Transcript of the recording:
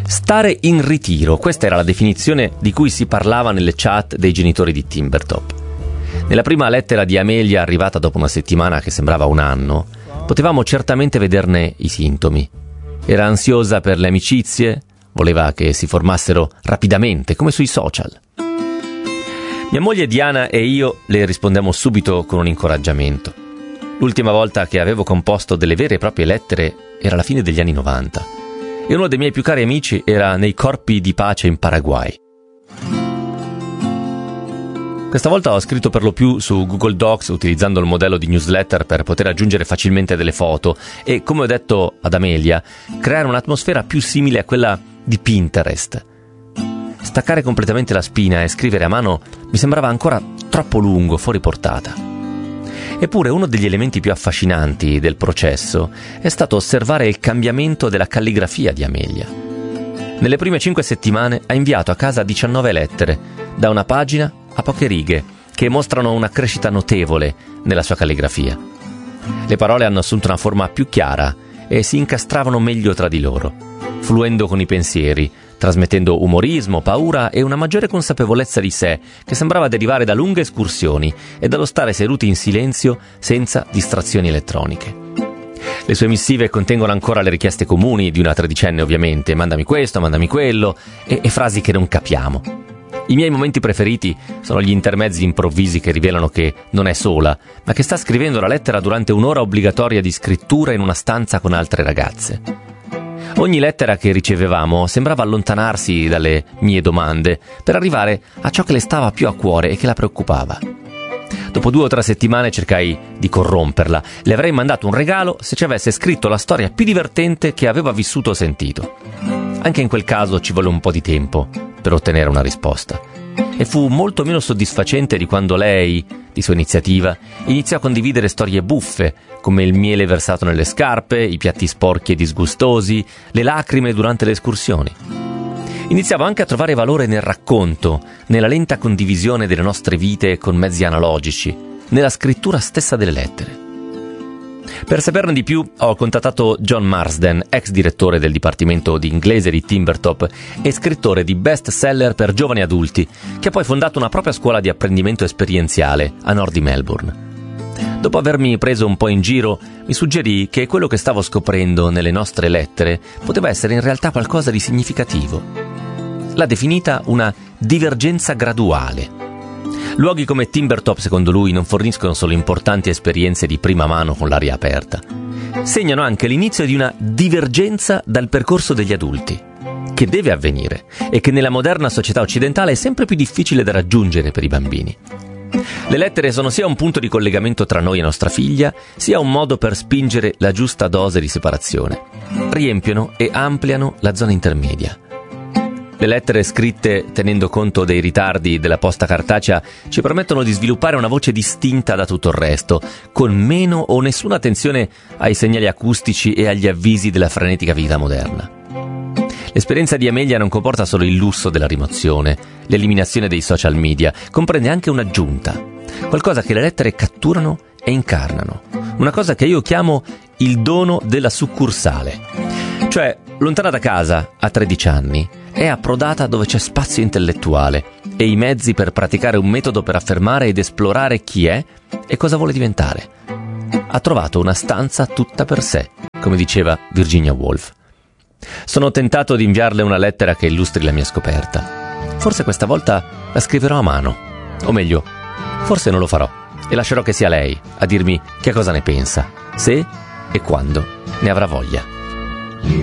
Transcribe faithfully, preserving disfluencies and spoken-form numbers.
Stare in ritiro, questa era la definizione di cui si parlava nelle chat dei genitori di Timbertop. Nella prima lettera di Amelia, arrivata dopo una settimana che sembrava un anno, potevamo certamente vederne i sintomi. Era ansiosa per le amicizie, voleva che si formassero rapidamente, come sui social. Mia moglie Diana e io le rispondiamo subito con un incoraggiamento. L'ultima volta che avevo composto delle vere e proprie lettere era la fine degli anni novanta. E uno dei miei più cari amici era nei corpi di pace in Paraguay. Questa volta ho scritto per lo più su Google Docs utilizzando il modello di newsletter per poter aggiungere facilmente delle foto e, come ho detto ad Amelia, creare un'atmosfera più simile a quella di Pinterest. Staccare completamente la spina e scrivere a mano mi sembrava ancora troppo lungo, fuori portata. Eppure uno degli elementi più affascinanti del processo è stato osservare il cambiamento della calligrafia di Amelia. Nelle prime cinque settimane ha inviato a casa diciannove lettere, da una pagina a poche righe, che mostrano una crescita notevole nella sua calligrafia. Le parole hanno assunto una forma più chiara e si incastravano meglio tra di loro, fluendo con i pensieri, trasmettendo umorismo, paura e una maggiore consapevolezza di sé che sembrava derivare da lunghe escursioni e dallo stare seduti in silenzio senza distrazioni elettroniche. Le sue missive contengono ancora le richieste comuni di una tredicenne, ovviamente, mandami questo, mandami quello, e, e frasi che non capiamo. I miei momenti preferiti sono gli intermezzi improvvisi che rivelano che non è sola, ma che sta scrivendo la lettera durante un'ora obbligatoria di scrittura in una stanza con altre ragazze. Ogni lettera che ricevevamo sembrava allontanarsi dalle mie domande per arrivare a ciò che le stava più a cuore e che la preoccupava. Dopo due o tre settimane cercai di corromperla. Le avrei mandato un regalo se ci avesse scritto la storia più divertente che aveva vissuto o sentito. Anche in quel caso ci volle un po' di tempo per ottenere una risposta. E fu molto meno soddisfacente di quando lei, di sua iniziativa, iniziò a condividere storie buffe, come il miele versato nelle scarpe, i piatti sporchi e disgustosi, le lacrime durante le escursioni. Iniziavo anche a trovare valore nel racconto, nella lenta condivisione delle nostre vite con mezzi analogici, nella scrittura stessa delle lettere. Per saperne di più ho contattato John Marsden, ex direttore del dipartimento di inglese di Timbertop e scrittore di best seller per giovani adulti, che ha poi fondato una propria scuola di apprendimento esperienziale a nord di Melbourne. Dopo avermi preso un po' in giro, mi suggerì che quello che stavo scoprendo nelle nostre lettere poteva essere in realtà qualcosa di significativo. L'ha definita una divergenza graduale. Luoghi come Timbertop, secondo lui, non forniscono solo importanti esperienze di prima mano con l'aria aperta. Segnano anche l'inizio di una divergenza dal percorso degli adulti, che deve avvenire e che nella moderna società occidentale è sempre più difficile da raggiungere per i bambini. Le lettere sono sia un punto di collegamento tra noi e nostra figlia, sia un modo per spingere la giusta dose di separazione. Riempiono e ampliano la zona intermedia. Le lettere scritte tenendo conto dei ritardi della posta cartacea ci permettono di sviluppare una voce distinta da tutto il resto, con meno o nessuna attenzione ai segnali acustici e agli avvisi della frenetica vita moderna. L'esperienza di Amelia non comporta solo il lusso della rimozione, l'eliminazione dei social media, comprende anche un'aggiunta, qualcosa che le lettere catturano e incarnano, una cosa che io chiamo il dono della succursale. Cioè, lontana da casa, a tredici anni, è approdata dove c'è spazio intellettuale e i mezzi per praticare un metodo per affermare ed esplorare chi è e cosa vuole diventare. Ha trovato una stanza tutta per sé, come diceva Virginia Woolf. Sono tentato di inviarle una lettera che illustri la mia scoperta. Forse questa volta la scriverò a mano, o meglio, forse non lo farò e lascerò che sia lei a dirmi che cosa ne pensa, se e quando ne avrà voglia.